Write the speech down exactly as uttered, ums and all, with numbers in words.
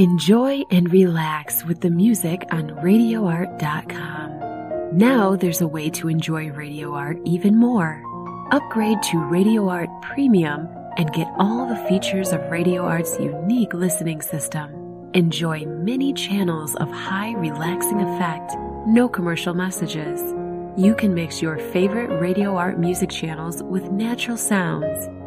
Enjoy and relax with the music on radio art dot com. Now there's a way to enjoy Radio Art even more. Upgrade to Radio Art Premium and get all the features of Radio Art's unique listening system. Enjoy many channels of high relaxing effect, no commercial messages. You can mix your favorite Radio Art music channels with natural sounds.